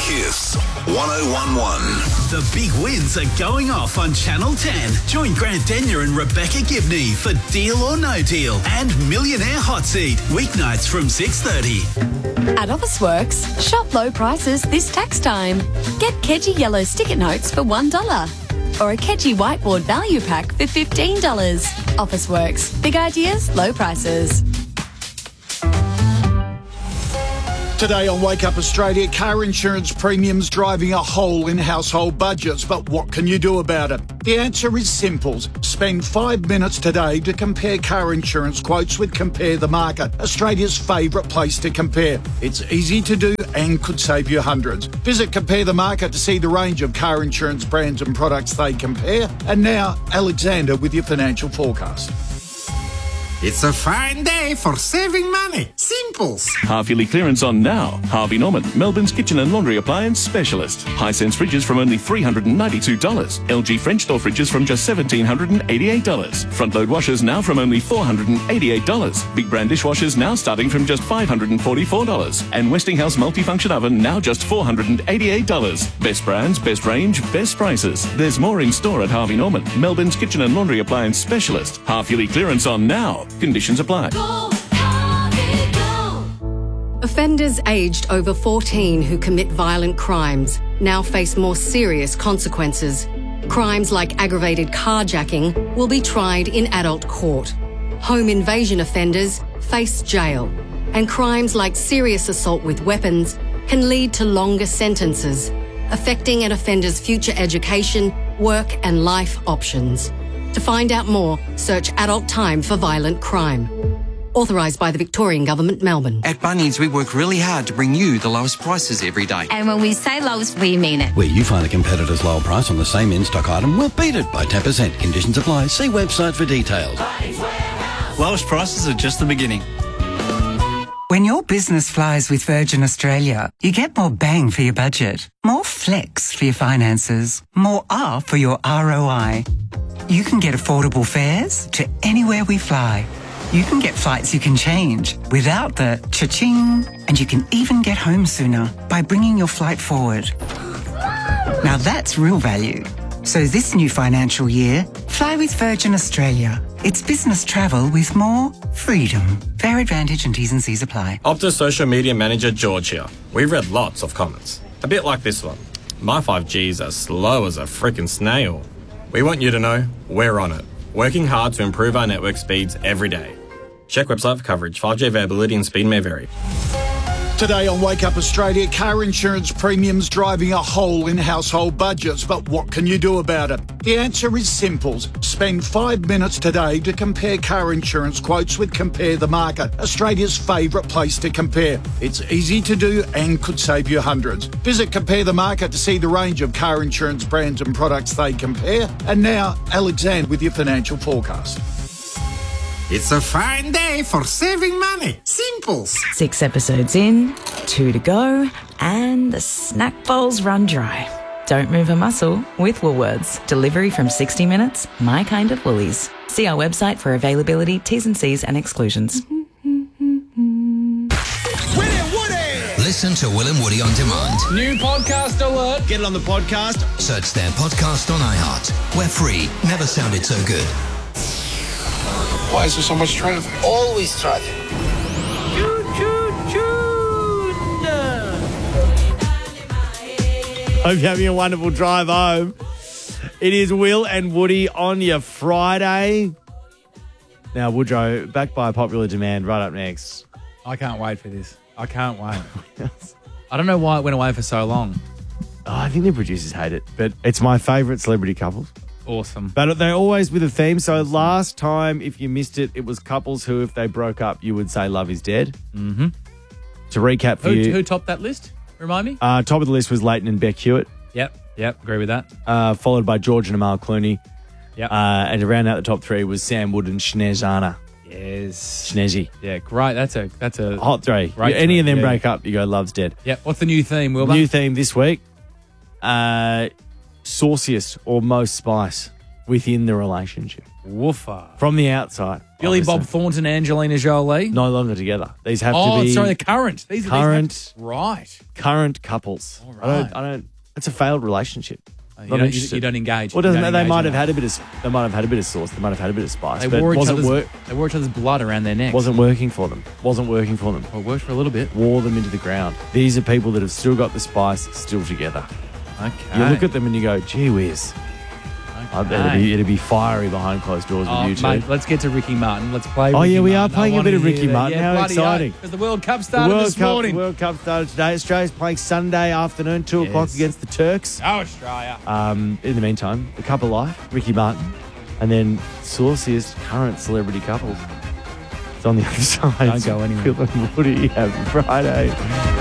Kiss 1011. The big wins are going off on Channel 10. Join Grant Denyer and Rebecca Gibney for Deal or No Deal and Millionaire Hot Seat, weeknights from 6:30. At Officeworks, shop low prices this tax time. Get Kedgie yellow sticker notes for $1 or a Kedgie whiteboard value pack for $15. Officeworks, big ideas, low prices. Today on Wake Up Australia, car insurance premiums driving a hole in household budgets. But what can you do about it? The answer is simple. Spend 5 minutes today to compare car insurance quotes with Compare the Market, Australia's favourite place to compare. It's easy to do and could save you hundreds. Visit Compare the Market to see the range of car insurance brands and products they compare. And now, Alexander with your financial forecast. It's a fine day for saving money. Simples. Half-yearly clearance on now. Harvey Norman, Melbourne's kitchen and laundry appliance specialist. Hisense fridges from only $392. LG French door fridges from just $1,788. Front-load washers now from only $488. Big brand dishwashers now starting from just $544. And Westinghouse multifunction oven now just $488. Best brands, best range, best prices. There's more in store at Harvey Norman, Melbourne's kitchen and laundry appliance specialist. Half-yearly clearance on now. Conditions apply. Go, Harvey, go. Offenders aged over 14 who commit violent crimes now face more serious consequences. Crimes like aggravated carjacking will be tried in adult court. Home invasion offenders face jail. And crimes like serious assault with weapons can lead to longer sentences, affecting an offender's future education, work and life options. To find out more, search Adult Time for Violent Crime. Authorised by the Victorian Government, Melbourne. At Bunnings, we work really hard to bring you the lowest prices every day. And when we say lowest, we mean it. Where you find a competitor's lower price on the same in-stock item, we'll beat it by 10%. Conditions apply. See website for details. Lowest prices are just the beginning. When your business flies with Virgin Australia, you get more bang for your budget, more flex for your finances, more R for your ROI. You can get affordable fares to anywhere we fly. You can get flights you can change without the cha-ching, and you can even get home sooner by bringing your flight forward. Now that's real value. So this new financial year, fly with Virgin Australia. It's business travel with more freedom. Fare advantage and T's and C's apply. Optus social media manager George here. We've read lots of comments. A bit like this one. My 5G's are slow as a frickin' snail. We want you to know we're on it, working hard to improve our network speeds every day. Check website for coverage. 5G availability and speed may vary. Today on Wake Up Australia, car insurance premiums driving a hole in household budgets. But what can you do about it? The answer is simple. Spend 5 minutes today to compare car insurance quotes with Compare the Market, Australia's favourite place to compare. It's easy to do and could save you hundreds. Visit Compare the Market to see the range of car insurance brands and products they compare. And now, Alexander with your financial forecast. It's a fine day for saving money. Simples. 6 episodes in, 2 to go, and the snack bowls run dry. Don't move a muscle with Woolworths. Delivery from 60 minutes, my kind of Woolies. See our website for availability, T's and C's and exclusions. Listen to Will and Woody on demand. New podcast alert. Get it on the podcast. Search their podcast on iHeart. We're free. Never sounded so good. Why is there so much traffic? Always traffic. Choo, choo, choo. Hope you're having a wonderful drive home. It is Will and Woody on your Friday. Now, Woodrow, backed by popular demand, right up next. I can't wait for this. I can't wait. I don't know why it went away for so long. Oh, I think the producers hate it, but it's my favourite celebrity couples. Awesome. But they're always with a theme. So last time, if you missed it, it was couples who, if they broke up, you would say love is dead. Mm-hmm. To recap for you. Who topped that list? Remind me. Top of the list was Leighton and Beck Hewitt. Yep, agree with that. Followed by George and Amal Clooney. Yep. And to round out the top 3 was Sam Wood and Snezana. Yes. Snezzy. Yeah, great. That's a hot 3. Any of them break up, you go love's dead. Yep. What's the new theme, Wilbur? New theme this week. Sauciest or most spice within the relationship. Woofer. From the outside. Billy obviously. Bob Thornton, Angelina Jolie. No longer together. These have to Oh, be sorry, the current. These current, right. current couples. All right. I don't. It's a failed relationship. You don't engage. Well, doesn't You don't they engage might in have that. had a bit of. They might have had a bit of sauce. They might have had a bit of spice. They but wore, each wasn't other's, they wore each other's blood around their necks. Wasn't working for them. Wasn't working for them. Well, it worked for a little bit. Wore them into the ground. These are people that have still got the spice, still together. Okay. You look at them and you go, gee whiz. It'd be fiery behind closed doors with you two. Mate, let's get to Ricky Martin. Let's play Oh, Ricky yeah, we Martin. are playing a bit of Ricky Martin. Yeah, How exciting. Because the World Cup started this morning. The World Cup started today. Australia's playing Sunday afternoon, 2 o'clock against the Turks. Oh, Australia. In the meantime, the couple life, Ricky Martin, and then sauciest current celebrity couples. It's on the other side. Don't go anywhere. Phil and Woody, happy Friday.